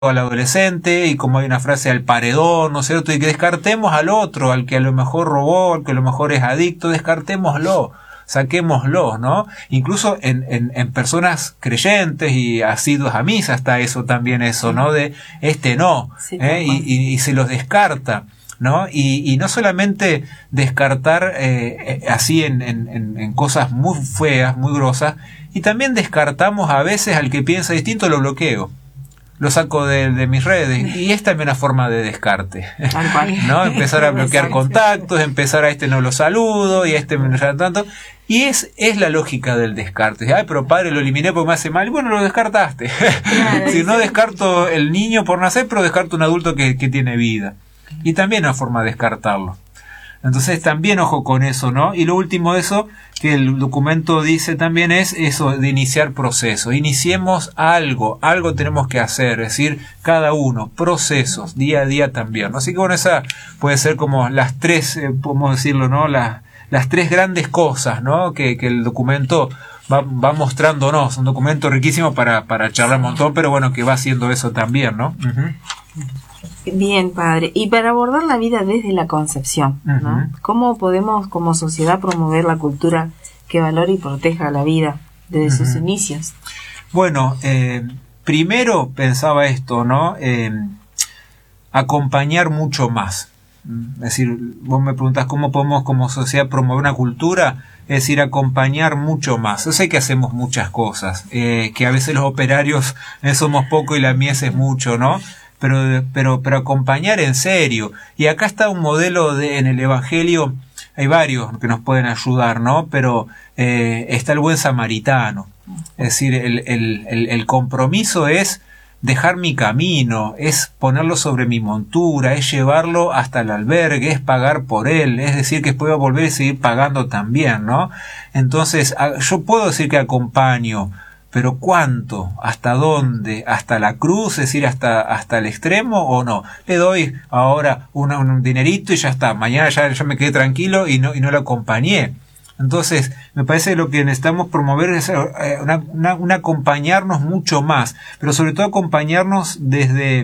al adolescente, y como hay una frase al paredón, ¿no es cierto? Y que descartemos al otro, al que a lo mejor robó, al que a lo mejor es adicto, descartémoslo, saquémoslo, ¿no? Incluso en personas creyentes y asiduos a misa está eso también, eso, ¿no? De no, sí, y se los descarta, ¿no? Y no solamente descartar así en cosas muy feas, muy grosas, y también descartamos a veces al que piensa distinto, lo bloqueo. Lo saco de mis redes, y es también una forma de descarte, ¿no? Empezar a bloquear contactos, empezar a no lo saludo, y a me lo llama tanto, y es la lógica del descarte. Ay, pero padre, lo eliminé porque me hace mal. Bueno, lo descartaste. Claro, si no descarto el niño por nacer, pero descarto un adulto que tiene vida. Y también una forma de descartarlo. Entonces también ojo con eso, ¿no? Y lo último de eso, que el documento dice también, es eso de iniciar procesos. Iniciemos algo tenemos que hacer, es decir, cada uno, procesos, día a día también, ¿no? Así que bueno, esa puede ser como las tres, podemos decirlo, ¿no? Las tres grandes cosas, ¿no? Que el documento va mostrándonos. Un documento riquísimo para charlar un montón, pero bueno, que va haciendo eso también, ¿no? Uh-huh. Bien, padre. Y para abordar la vida desde la concepción, ¿no? Uh-huh. ¿Cómo podemos como sociedad promover la cultura que valore y proteja la vida desde sus inicios? Bueno, primero pensaba esto, ¿no? Acompañar mucho más. Es decir, vos me preguntás cómo podemos como sociedad promover una cultura, es decir, acompañar mucho más. Yo sé que hacemos muchas cosas, que a veces los operarios somos poco y la mies es mucho, ¿no? Pero acompañar en serio. Y acá está un modelo en el Evangelio, hay varios que nos pueden ayudar, ¿no? Pero está el buen samaritano. Es decir, el compromiso es dejar mi camino, es ponerlo sobre mi montura, es llevarlo hasta el albergue, es pagar por él, es decir, que puedo volver y seguir pagando también, ¿no? Entonces, yo puedo decir que acompaño, pero ¿cuánto? ¿Hasta dónde? ¿Hasta la cruz? Es decir, ¿hasta el extremo o no? Le doy ahora un dinerito y ya está. Mañana ya me quedé tranquilo y no lo acompañé. Entonces, me parece que lo que necesitamos promover es un acompañarnos mucho más. Pero sobre todo acompañarnos desde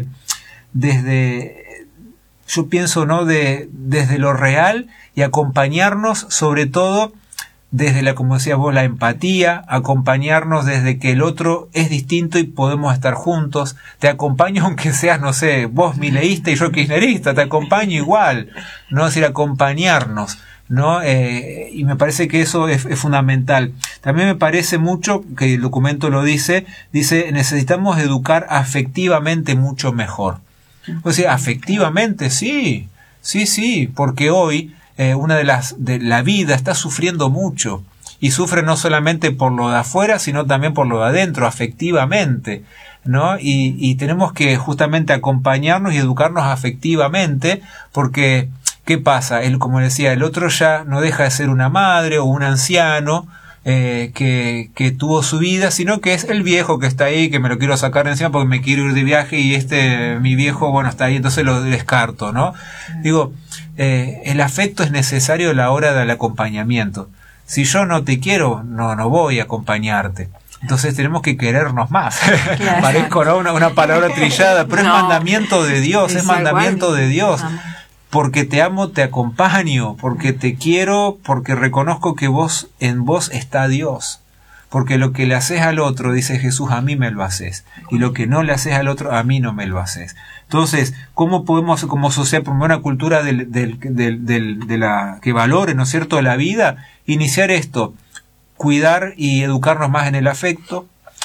yo pienso, ¿no? Desde lo real, y acompañarnos sobre todo desde como decías vos, la empatía, acompañarnos desde que el otro es distinto y podemos estar juntos. Te acompaño aunque seas, no sé, vos mileísta y yo kirchnerista, te acompaño igual, ¿no? Es decir, acompañarnos, ¿no? Y me parece que eso es fundamental. También me parece mucho, que el documento lo dice, necesitamos educar afectivamente mucho mejor. O sea, afectivamente, sí, porque hoy una de la vida está sufriendo mucho, y sufre no solamente por lo de afuera, sino también por lo de adentro, afectivamente, ¿no? Y tenemos que justamente acompañarnos y educarnos afectivamente, porque ¿qué pasa? Como decía, el otro ya no deja de ser una madre o un anciano que tuvo su vida, sino que es el viejo que está ahí, que me lo quiero sacar de encima porque me quiero ir de viaje, y mi viejo, bueno, está ahí, entonces lo descarto, ¿no? Digo, el afecto es necesario a la hora del acompañamiento. Si yo no te quiero, no voy a acompañarte. Entonces tenemos que querernos más. Claro. Parezco, ¿no? una palabra trillada, pero es mandamiento de Dios, es mandamiento de Dios. Porque te amo, te acompaño, porque te quiero, porque reconozco que en vos está Dios. Porque lo que le haces al otro, dice Jesús, a mí me lo haces. Y lo que no le haces al otro, a mí no me lo haces. Entonces, ¿cómo podemos como sociedad promover una cultura de la que valore, ¿no es cierto?, la vida? Iniciar esto, cuidar y educarnos más en el afecto.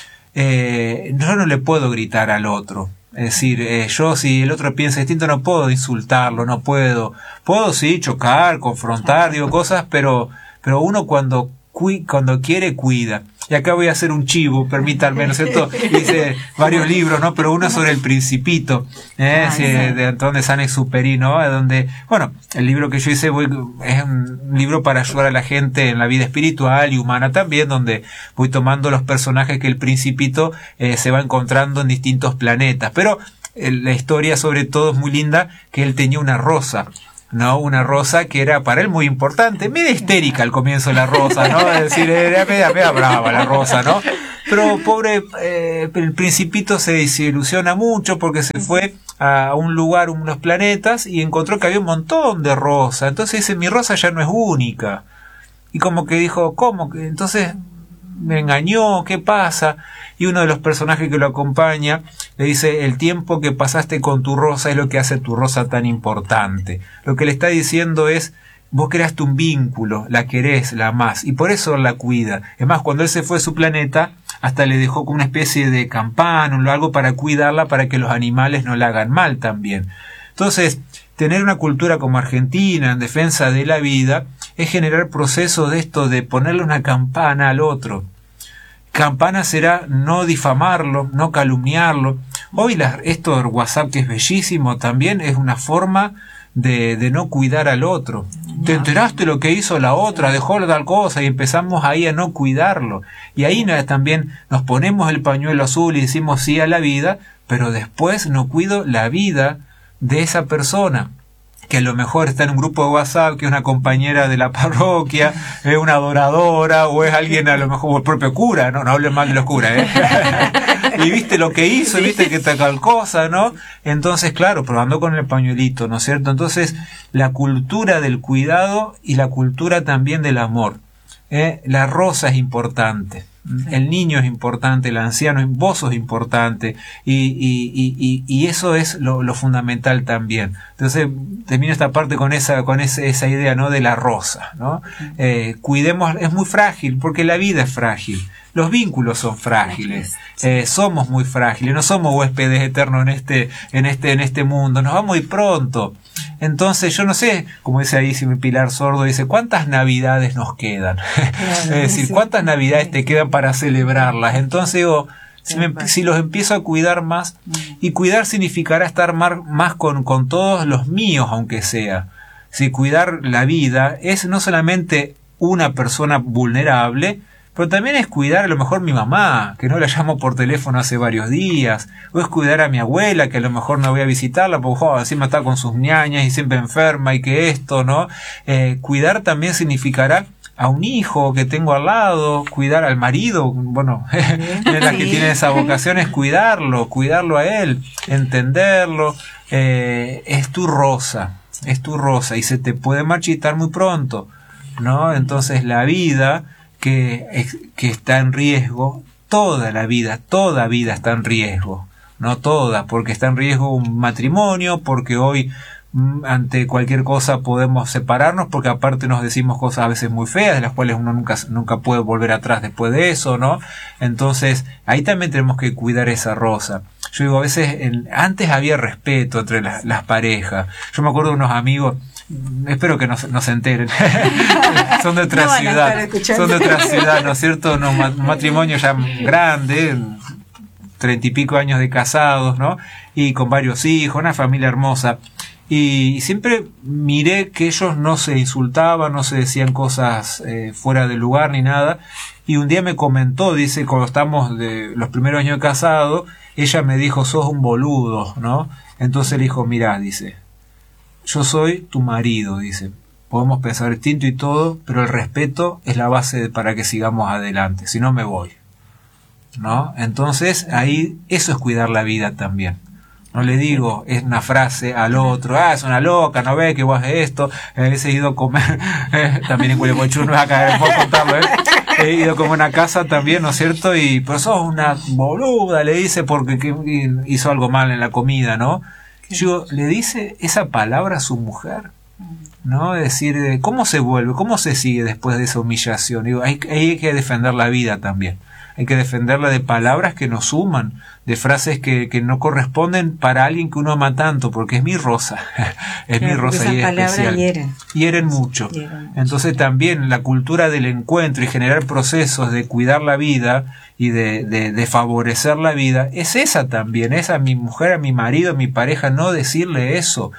Yo no le puedo gritar al otro. Es decir, yo si el otro piensa distinto no puedo insultarlo, no puedo. Puedo sí chocar, confrontar, digo cosas, pero uno cuando quiere, cuida. Y acá voy a hacer un chivo, permítanme, ¿no es cierto? Dice varios libros, ¿no? Pero uno sobre El Principito, de Antoine de Saint-Exupéry, ¿no? Donde, bueno, el libro que yo hice es un libro para ayudar a la gente en la vida espiritual y humana también, donde voy tomando los personajes que el Principito se va encontrando en distintos planetas. Pero la historia sobre todo es muy linda, que él tenía una rosa, ¿no? Una rosa que era para él muy importante, media histérica al comienzo de la rosa, ¿no? Es decir, era media brava la rosa, ¿no? Pero pobre, el Principito se desilusiona mucho porque se fue a un lugar, unos planetas, y encontró que había un montón de rosas. Entonces dice, mi rosa ya no es única. Y como que dijo, ¿cómo? Entonces me engañó, ¿qué pasa? Y uno de los personajes que lo acompaña le dice, el tiempo que pasaste con tu rosa es lo que hace tu rosa tan importante. Lo que le está diciendo es, vos creaste un vínculo, la querés, la amás, y por eso la cuida. Es más, cuando él se fue a su planeta, hasta le dejó como una especie de campana o algo para cuidarla, para que los animales no la hagan mal también. Entonces, tener una cultura como Argentina en defensa de la vida es generar procesos de esto de ponerle una campana al otro. Campana será no difamarlo, no calumniarlo. Hoy esto de WhatsApp, que es bellísimo, también es una forma de no cuidar al otro. ¿Te enteraste lo que hizo la otra? Dejó tal cosa, y empezamos ahí a no cuidarlo. Y ahí también nos ponemos el pañuelo azul y decimos sí a la vida, pero después no cuido la vida de esa persona, que a lo mejor está en un grupo de WhatsApp, que es una compañera de la parroquia, es una adoradora, o es alguien a lo mejor el propio cura, no hablen mal de los curas, y viste lo que hizo, y viste que tal cosa, ¿no? Entonces, claro, probando con el pañuelito, ¿no es cierto? Entonces, la cultura del cuidado y la cultura también del amor. La rosa es importante. El niño es importante, el anciano, vos sos importante, y eso es lo fundamental también. Entonces termino esta parte con esa idea, ¿no?, de la rosa, ¿no? Cuidemos, es muy frágil, porque la vida es frágil, los vínculos son frágiles, somos muy frágiles, no somos huéspedes eternos en este mundo, nos vamos muy pronto. Entonces yo no sé, como dice ahí Pilar Sordo, dice, ¿cuántas navidades nos quedan? Es decir, ¿cuántas navidades te quedan para celebrarlas? Entonces digo, si los empiezo a cuidar más, y cuidar significará estar más con todos los míos, aunque sea. Si cuidar la vida es no solamente una persona vulnerable, pero también es cuidar a lo mejor mi mamá, que no la llamo por teléfono hace varios días, o es cuidar a mi abuela, que a lo mejor no voy a visitarla porque encima está con sus ñañas y siempre enferma, y que esto, ¿no? Cuidar también significará a un hijo que tengo al lado, cuidar al marido, bueno, la que tiene esa vocación es cuidarlo a él, entenderlo. Es tu rosa, y se te puede marchitar muy pronto, ¿no? Entonces la vida que está en riesgo, toda vida está en riesgo, no toda, porque está en riesgo un matrimonio, porque hoy ante cualquier cosa podemos separarnos, porque aparte nos decimos cosas a veces muy feas, de las cuales uno nunca puede volver atrás después de eso, ¿no? Entonces ahí también tenemos que cuidar esa rosa. Yo digo, a veces antes había respeto entre las parejas. Yo me acuerdo de unos amigos, espero que no se enteren, son de otra ciudad, ¿no es cierto? Un matrimonio ya grande, 30 y pico años de casados, ¿no? Y con varios hijos, una familia hermosa. Y siempre miré que ellos no se insultaban, no se decían cosas fuera de lugar ni nada. Y un día me comentó, dice, cuando estamos de los primeros años de casado, ella me dijo, sos un boludo, ¿no? Entonces le dijo, mirá, dice, yo soy tu marido, dice, podemos pensar distinto y todo, pero el respeto es la base para que sigamos adelante, si no me voy, ¿no? Entonces ahí eso es cuidar la vida también. No le digo, es una frase al otro, es una loca, no ve que vos haces esto, a veces he ido a comer, también en Culiacochú, no es acá, puedo contarlo, he ido como a una casa también, ¿no es cierto? Y pero sos una boluda, le dice, porque hizo algo mal en la comida, ¿no? Yo, le dice esa palabra a su mujer, ¿no? Es decir, ¿cómo se vuelve? ¿Cómo se sigue después de esa humillación? Digo, hay que defender la vida también. Hay que defenderla de palabras que nos suman, de frases que no corresponden para alguien que uno ama tanto, porque es mi rosa, es mi rosa y es especial. Hieren mucho. Entonces también la cultura del encuentro y generar procesos de cuidar la vida y de favorecer la vida, es esa también, es a mi mujer, a mi marido, a mi pareja, no decirle eso.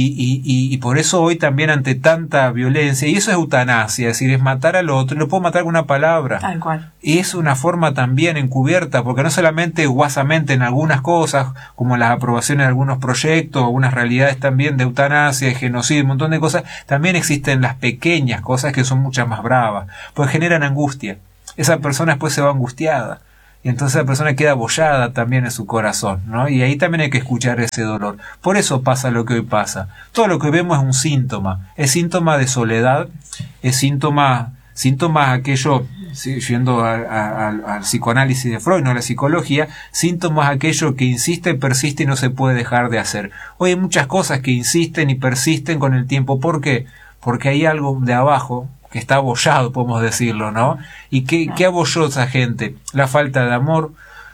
Y por eso hoy también ante tanta violencia, y eso es eutanasia, es decir, es matar al otro, y lo puedo matar con una palabra. Tal cual. Y es una forma también encubierta, porque no solamente guasamente en algunas cosas, como las aprobaciones de algunos proyectos, algunas realidades también de eutanasia, de genocidio, un montón de cosas, también existen las pequeñas cosas que son muchas más bravas, pues generan angustia. Esa persona después se va angustiada. Y entonces la persona queda abollada también en su corazón, ¿no? Y ahí también hay que escuchar ese dolor. Por eso pasa lo que hoy pasa. Todo lo que vemos es un síntoma. Es síntoma de soledad, es síntoma aquello, yendo al psicoanálisis de Freud, no a la psicología, síntomas aquello que insiste, persiste y no se puede dejar de hacer. Hoy hay muchas cosas que insisten y persisten con el tiempo. ¿Por qué? Porque hay algo de abajo que está abollado, podemos decirlo, ¿no? ¿Y qué abolló esa gente? La falta de amor,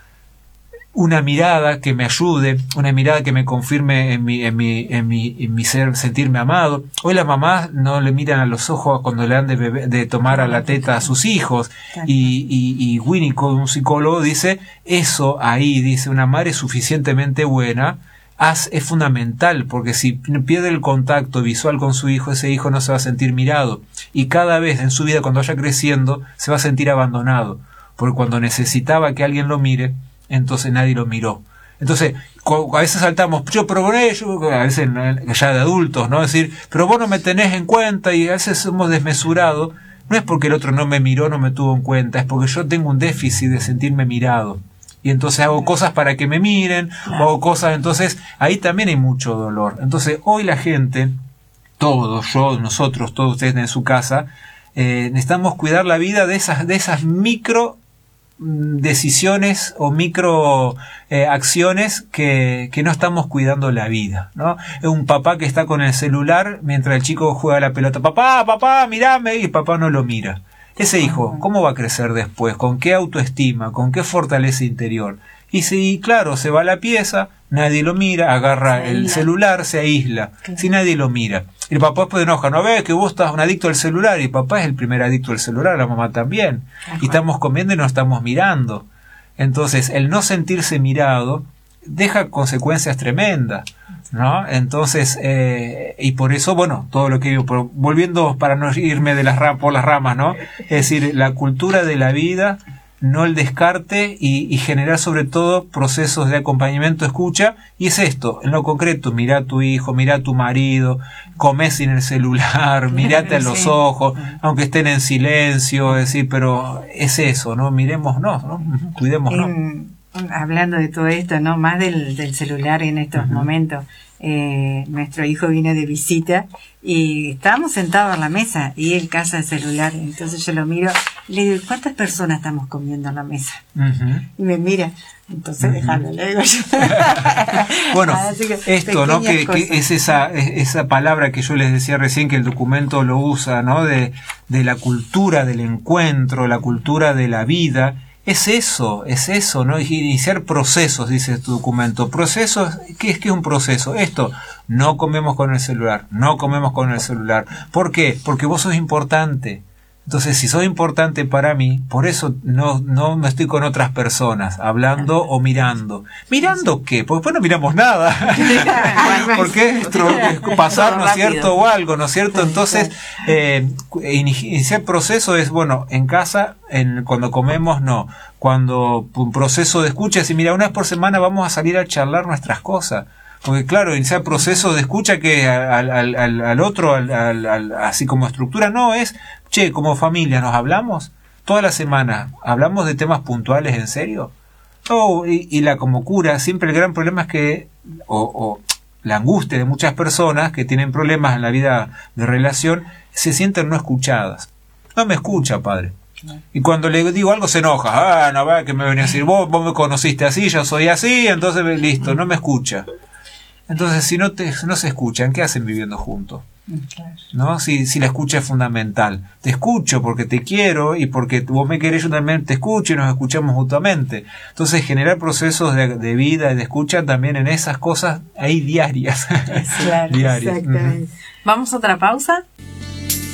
una mirada que me ayude, una mirada que me confirme en mi ser, sentirme amado. Hoy las mamás no le miran a los ojos cuando le dan de tomar a la teta a sus hijos. Y Winnicott, un psicólogo, dice, eso ahí, dice, una madre suficientemente buena es fundamental, porque si pierde el contacto visual con su hijo, ese hijo no se va a sentir mirado, y cada vez en su vida, cuando vaya creciendo, se va a sentir abandonado, porque cuando necesitaba que alguien lo mire, entonces nadie lo miró. Entonces, a veces saltamos, a veces ya de adultos, ¿no? Es decir, pero vos no me tenés en cuenta, y a veces somos desmesurados. No es porque el otro no me miró, no me tuvo en cuenta, es porque yo tengo un déficit de sentirme mirado. Y entonces hago cosas para que me miren, hago cosas, entonces ahí también hay mucho dolor. Entonces hoy la gente, todos, yo, nosotros, todos ustedes en su casa, necesitamos cuidar la vida de esas micro decisiones o micro acciones que no estamos cuidando la vida, ¿no? Es un papá que está con el celular mientras el chico juega a la pelota. Papá, mírame, y papá no lo mira. Ese hijo, ¿cómo va a crecer después? ¿Con qué autoestima? ¿Con qué fortaleza interior? Y si, claro, se va a la pieza, nadie lo mira, agarra el celular, se aísla, si nadie lo mira. Y el papá después enoja, ¿no ves que vos estás un adicto al celular? Y papá es el primer adicto al celular, la mamá también. Y estamos comiendo y no estamos mirando. Entonces, el no sentirse mirado deja consecuencias tremendas, ¿no? Entonces, y por eso, bueno, todo lo que digo, pero volviendo para no irme de por las ramas, ¿no? Es decir, la cultura de la vida, no el descarte, y generar sobre todo procesos de acompañamiento, escucha, y es esto, en lo concreto, mira a tu hijo, mira a tu marido, come sin el celular, mirate a los ojos, aunque estén en silencio, es decir, pero es eso, ¿no? Miremosnos, ¿no? Cuidémonos. Hablando de todo esto, ¿no? Más del celular en estos momentos. Nuestro hijo vino de visita y estábamos sentados a la mesa y él caza el celular. Entonces yo lo miro y le digo, ¿cuántas personas estamos comiendo en la mesa? Y me mira, entonces déjalo, le digo yo. Bueno, esto, ¿no? Que es esa palabra que yo les decía recién, que el documento lo usa, ¿no? De la cultura del encuentro, la cultura de la vida. Es eso, ¿no? Iniciar procesos, dice tu documento. Procesos, ¿qué es un proceso? Esto, no comemos con el celular. ¿Por qué? Porque vos sos importante. Entonces, si sos importante para mí, por eso no me estoy con otras personas, hablando o mirando. ¿Mirando qué? Porque después no miramos nada. Porque es pasar, ¿no es cierto? O algo, ¿no es cierto? Entonces, iniciar proceso es, bueno, en casa, cuando comemos, no. Cuando un proceso de escucha, es, mira, una vez por semana vamos a salir a charlar nuestras cosas. Porque claro, iniciar proceso de escucha que al otro, así como estructura, no es, che, como familia, ¿nos hablamos? Toda la semana, ¿hablamos de temas puntuales en serio? Y la como cura, siempre el gran problema es que, o la angustia de muchas personas que tienen problemas en la vida de relación, se sienten no escuchadas. No me escucha, padre. Y cuando le digo algo se enoja. No va, que me venía a decir, vos me conociste así, yo soy así, entonces listo, no me escucha. Entonces, si no se escuchan, ¿qué hacen viviendo juntos? ¿No? Si la escucha es fundamental. Te escucho porque te quiero y porque vos me querés, yo también te escucho y nos escuchamos mutuamente. Entonces, generar procesos de vida y de escucha también en esas cosas ahí diarias. Claro, diarias. Exactamente. ¿Vamos a otra pausa?